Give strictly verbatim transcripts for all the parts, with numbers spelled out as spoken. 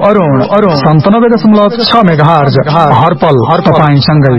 अरुण अरुण सन्तानब्बे दशमलव छ मेगाहर्ज हरपल हर तपाईंसँगै।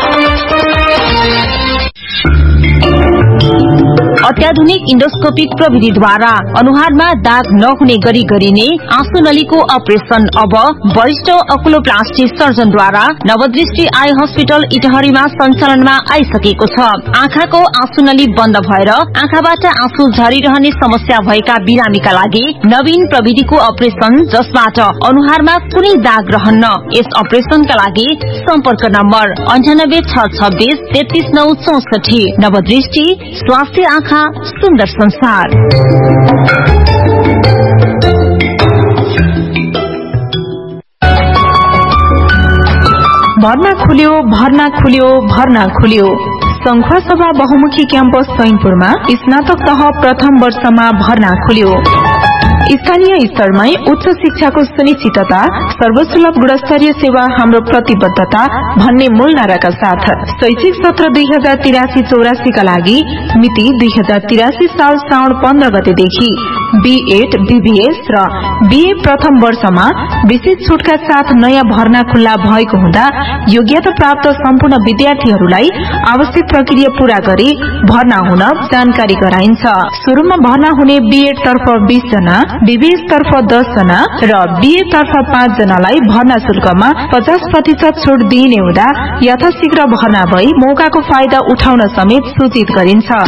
अत्याधुनिक इन्डोस्कोपिक प्रविधिद्वारा अनुहारमा दाग नहुने गरी गरिने आँसु नलीको अपरेशन अब वरिष्ठ अकुलोप्लास्टी सर्जनद्वारा नवदृष्टि आई हस्पिटल इटहरीमा सञ्चालनमा आइसकेको छ। आँखाको आँसु नली बन्द भएर आँखाबाट आँसु झरिरहने समस्या भएका बिरामीका लागि नवीन प्रविधिको अपरेशन जसबाट अनुहारमा कुनै दाग रहन्न। यस अपरेशनका लागि सम्पर्क नम्बर अन्ठानब्बे छ छब्बीस तेत्तीस नौ चौसठी। नवदृष्टि स्वास्थ्य आँखा सुन्दर संसार। भर्ना खुल्यो भर्ना खुल्यो भर्ना खुल्यो। संखुवा सभा बहुमुखी क्याम्पस सैनपुरमा स्नातक तह प्रथम वर्षमा भर्ना खुल्यो। स्थानीय स्तरमै उच्च शिक्षाको सुनिश्चितता, सर्वसुलभ गुणस्तरीय सेवा हाम्रो प्रतिबद्धता भन्ने मूल नाराका साथ शैक्षिक सत्र दुई हजार तिरासी चौरासी का लागि मिति दुई हजार तिरासी साल श्रावण पन्ध्र गतेदेखि बीएड, बीबीएस र बीए प्रथम वर्षमा विशेष छुटका साथ नयाँ भर्ना खुल्ला भएको हुँदा योग्यता प्राप्त सम्पूर्ण विद्यार्थीहरूलाई आवश्यक प्रक्रिया पूरा गरी भर्ना हुन जानकारी गराइन्छ। शुरूमा भर्ना हुने बीएड तर्फ बीस जना, बीबीएस तर्फ दस जना र बीए तर्फ पाँच जनालाई भर्ना शुल्कमा पचास प्रतिशत छुट दिइने हुँदा यथाशीघ्र भर्ना भई मौकाको फाइदा उठाउन समेत सूचित गरिन्छ।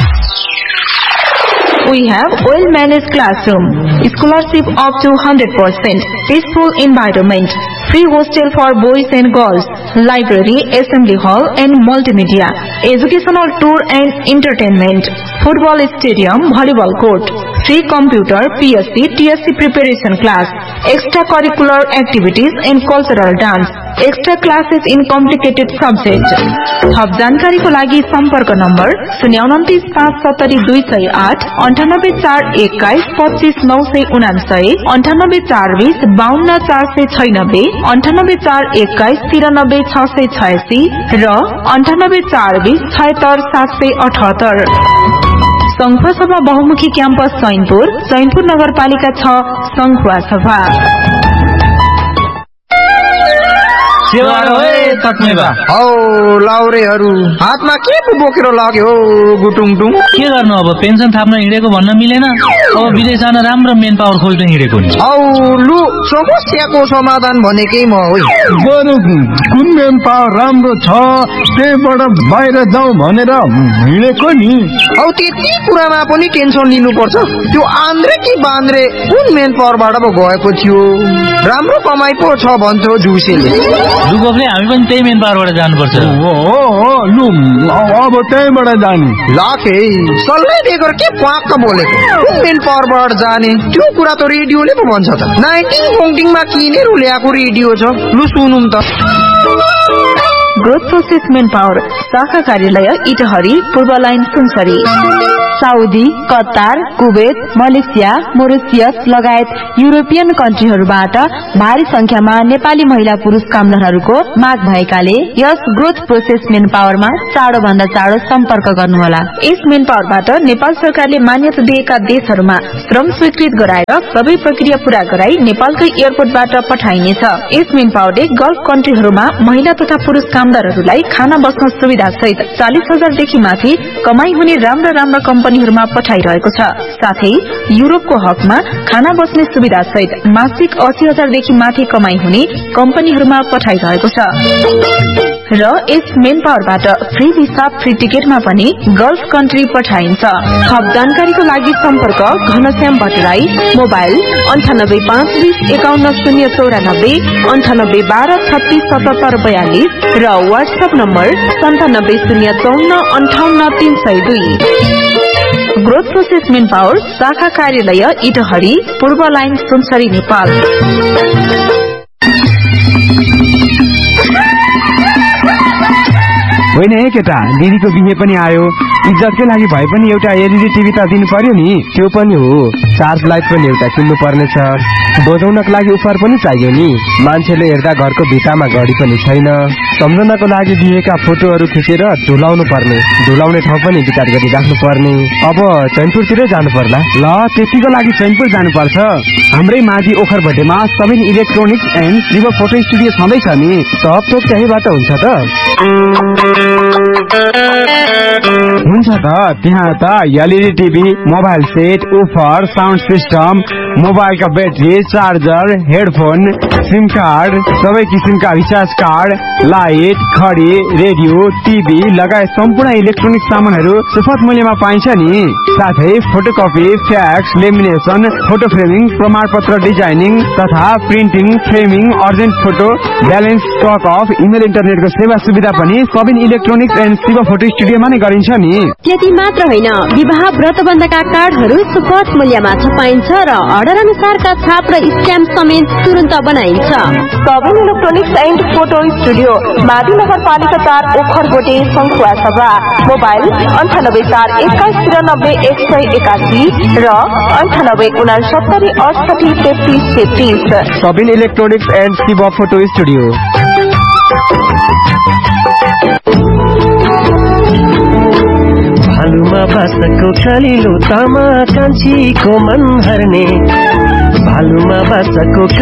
We have well-managed classroom, scholarship up to one hundred percent, peaceful environment, free hostel for boys and girls, library, assembly hall and multimedia, educational tour and entertainment, football stadium, volleyball court, free computer, P S C, T S C preparation class, extracurricular activities and cultural dance, extra classes in complicated subjects. थप जानकारीको लागि सम्पर्क number शून्य उन्तिस पाँच सत्तरी दुई सय आठ अन्ठानब्बे चार एक्काइस पच्चीस नौ सय उनासय अन्ठानब्बे चार बीस बाहन्न चार सय छयानब्बे अन्ठानब्बे चार एक्काइस तिरानब्बे छ सय छयासी र अन्ठानब्बे चार बीस छयत्तर सात सय अठहत्तर। संखुवा सभा बहुमुखी क्याम्पस सैनपुर, सैनपुर नगरपालिका छ, संखुवा सभा। हौ लाउरेहरू हातमा के पो बोकेर लाग्यो गुटुङटुङ? के गर्नु अब, पेन्सन थाप्न हिँडेको भन्न मिलेन, अब विदेश जान राम्रो मेन पावर खोज्न हिँडेको नि। हौ लु समस्याको समाधान भनेकै म हो। बरु कुन मेन पावर राम्रो छ त्यहीबाट बाहिर जाउँ भनेर हिँडेको नि। हौ त्यति कुरामा पनि टेन्सन लिनुपर्छ? त्यो आन्द्रे कि बान्द्रे कुन मेन पावरबाट पो गएको थियो? राम्रो कमाइ पो छ भन्छौ जुसेले। दुगोपले हामी पनि त्यही मेन पावरबाट जानुपर्छ। हो हो लु अब त्यहीबाट जाने। लाखे सल्लाह दिएको के पाक्क बोलेको? कुन मेन पावरबाट जाने त्यो कुरा त रेडियोले पो भन्छ त। नाइन्टिन फोर्टिङमा किनेर ल्याएको रेडियो छ, लु सुनौँ त। ग्रोथ प्रोसेस मेन पावर शाखा कार्यालय इटहरी, पूर्व line Sunsari. Saudi, Qatar, Kuwait, Malaysia, Mauritius लगायत युरोपियन कन्ट्रीहरूबाट भारी संख्यामा नेपाली महिला पुरुष कामदारहरूको माग भएकाले यस ग्रोथ प्रोसेस मेन पावरमा चाँडो भन्दा चाँडो सम्पर्क गर्नुहोला। यस मेन पावरबाट नेपाल सरकारले मान्यता दिएका देशहरूमा श्रम स्वीकृत गराएर सबै प्रक्रिया पूरा गराई नेपालकै एयरपोर्टबाट पठाइनेछ। यस मेन पावरले गल्फ कन्ट्रीहरूमा महिला तथा पुरुष कामदारहरूलाई खाना बस्न सुविधा सहित चालिस हजारदेखि माथि कमाई हुने राम्रा राम्रा कम्पनीहरूमा पठाइरहेको छ। साथै युरोपको हकमा खाना बस्ने सुविधा सहित मासिक अस्सी हजारदेखि माथि कमाई हुने कम्पनीहरूमा पठाइरहेको छ। र यस मेन पावरबाट फ्री भिसा, फ्री टिकटमा पनि गल्फ कन्ट्री पठाइन्छ। थप जानकारीको लागि सम्पर्क घनश्याम भट्टराई, मोबाइल अन्ठानब्बे पाँच बीस एकाउन्न शून्य चौरानब्बे अन्ठानब्बे बाह्र छत्तीस सतहत्तर बयालिस र वाट्सएप नम्बर सन्तानब्बे शून्य चौन्न अन्ठाउन्न तीन सय दुई। ग्रोथ प्रोसेस मेन पावर शाखा कार्यालय इटहरी, पूर्व लाइन सुनसरी, नेपाल। होइन है केटा, दिदीको बिहे पनि आयो, इज्जतकै लागि भए पनि एउटा एलइडी टिभी त दिनु पर्यो नि। त्यो पनि हो, चार्ज लाइट पनि एउटा किन्नु पर्नेछ, बजाउनको लागि उपहार पनि चाहियो नि। मान्छेले हेर्दा घरको भित्तामा घडी पनि छैन। सम्झनाको लागि बिहेका फोटोहरू खिचेर झुलाउनु पर्ने, झुलाउने ठाउँ पनि विचार गरी राख्नु पर्ने। अब चैनपुरतिरै जानु पर्ला। ल त्यतिको लागि चैनपुर जानुपर्छ। हाम्रै माझी ओखरभटेमा Sabin electronics and Shiv photo studio छँदैछ नि। सब थोक त्यहीबाट हुन्छ त? हुन्छ त, त्यहाँ त LED TV, mobile set, उफर, sound system, मोबाइलका battery, charger, headphone, SIM card, सबै किसिमका रिचार्ज कार्ड, लाइट, खडी, रेडियो, टिभी लगायत सम्पूर्ण इलेक्ट्रोनिक सामानहरू सुपथ मूल्यमा पाइन्छ नि। साथै photocopy, fax, lamination, photo framing, प्रमाणपत्र डिजाइनिङ तथा printing, framing, urgent photo, balance stock of, email इन्टरनेटको सेवा सुविधा पनि Sabin electronics and Shiv photo स्टुडियोमा नै गरिन्छ नि। त्यति मात्र होइन, विवाह व्रतबन्धका कार्डहरू सुपथ मूल्यमा छपाइन्छ र अर्डर अनुसारका छाप र स्ट्याम्प समेत तुरन्त बनाइन्छ। Sabin electronics and photo studio, माडी नगरपालिका चार, ओखरबोटे, सङ्खुवा सभा। मोबाइल अन्ठानब्बे चार एक्काइस तिरानब्बे एक सय एकासी र अन्ठानब्बे उनासत्तरी अडसठी तेत्तिस तेत्तिस। Sabin electronics and Shiv photo studio. भालुमा बासको कालिलो तामा कान्छीको मन हर्ने, भालुमा बासको